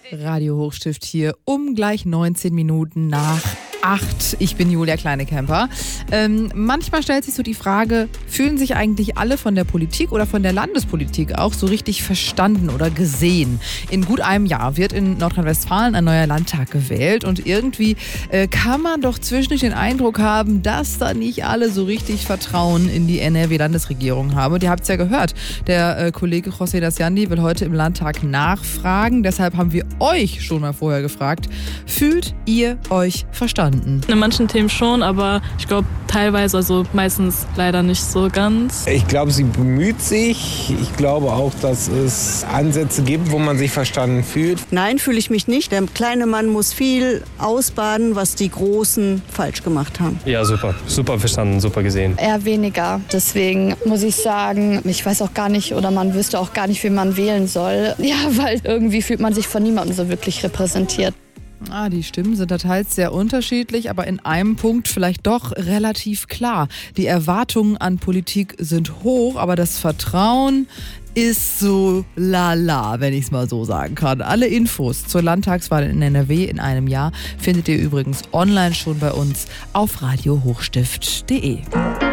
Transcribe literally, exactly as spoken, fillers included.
Radio Hochstift hier um gleich neunzehn Minuten nach acht. Ich bin Julia Kleinekemper. Ähm, manchmal stellt sich so die Frage, fühlen sich eigentlich alle von der Politik oder von der Landespolitik auch so richtig verstanden oder gesehen? In gut einem Jahr wird in Nordrhein-Westfalen ein neuer Landtag gewählt und irgendwie äh, kann man doch zwischendurch den Eindruck haben, dass da nicht alle so richtig Vertrauen in die N R W-Landesregierung haben. Und ihr habt es ja gehört, der äh, Kollege José Daciandi will heute im Landtag nachfragen. Deshalb haben wir euch schon mal vorher gefragt, fühlt ihr euch verstanden? In manchen Themen schon, aber ich glaube teilweise, also meistens leider nicht so ganz. Ich glaube, sie bemüht sich. Ich glaube auch, dass es Ansätze gibt, wo man sich verstanden fühlt. Nein, fühle ich mich nicht. Der kleine Mann muss viel ausbaden, was die Großen falsch gemacht haben. Ja, super. Super verstanden, super gesehen. Eher weniger. Deswegen muss ich sagen, ich weiß auch gar nicht oder man wüsste auch gar nicht, wen man wählen soll. Ja, weil irgendwie fühlt man sich von niemandem so wirklich repräsentiert. Ah, die Stimmen sind da teils sehr unterschiedlich, aber in einem Punkt vielleicht doch relativ klar. Die Erwartungen an Politik sind hoch, aber das Vertrauen ist so lala, wenn ich es mal so sagen kann. Alle Infos zur Landtagswahl in N R W in einem Jahr findet ihr übrigens online schon bei uns auf radio hochstift punkt de.